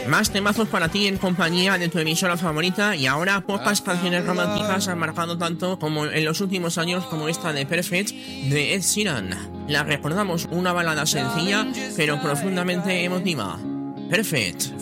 Más temazos para ti en compañía de tu emisora favorita, y ahora pocas canciones románticas han marcado tanto como en los últimos años como esta de Perfect de Ed Sheeran. La recordamos, una balada sencilla pero profundamente emotiva. Perfect.